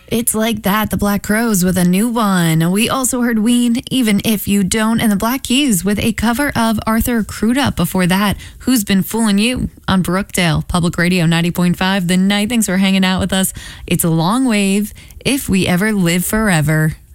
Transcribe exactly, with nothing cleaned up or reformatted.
It's Like That, the Black Crowes with a new one. We also heard Ween, Even If You Don't, and the Black Keys with a cover of Arthur Crudup. Before that, Who's Been Fooling You on Brookdale, Public Radio ninety point five. The night, thanks for hanging out with us. It's a long wave, If We Ever Live Forever.